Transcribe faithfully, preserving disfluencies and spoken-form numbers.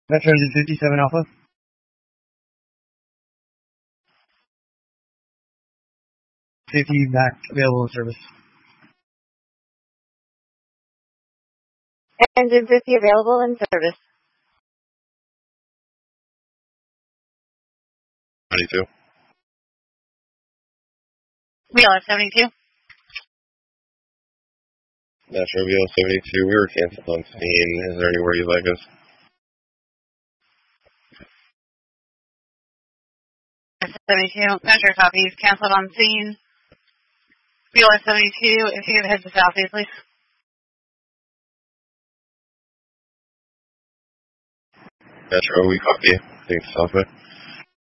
Metro Engine fifty-seven Alpha. fifty back available in service. Engine fifty available in service. seventy-two. Wheeler seventy-two. Metro Wheeler seventy-two, we were canceled on scene. Is there anywhere you'd like us? seventy-two, Metro copies, canceled on scene. Wheeler seventy-two, if you could head to Southeast, please. Metro, we copy. Thanks, Southwest.